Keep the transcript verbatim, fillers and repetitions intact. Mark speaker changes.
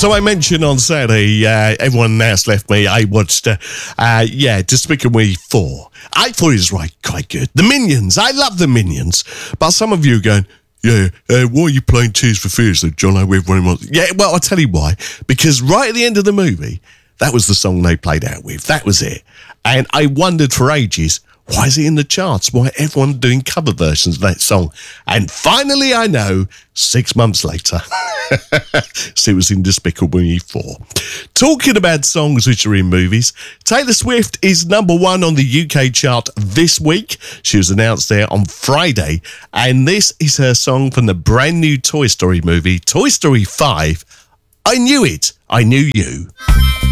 Speaker 1: So I mentioned on Saturday, uh, everyone else left me. I watched, uh, uh, yeah, Despicable Me four. I thought it was right, quite good. The Minions, I love the Minions. But some of you are going, yeah, uh, why are you playing Tears for Fears? So John, I with one of Yeah, well, I'll tell you why. Because right at the end of the movie, that was the song they played out with. That was it. And I wondered for ages, why is it in the charts? Why everyone doing cover versions of that song? And finally, I know, six months later, so it was in Despicable Me four. Talking about songs which are in movies, Taylor Swift is number one on the U K chart this week. She was announced there on Friday. And this is her song from the brand new Toy Story movie, Toy Story five, I Knew It, I Knew You.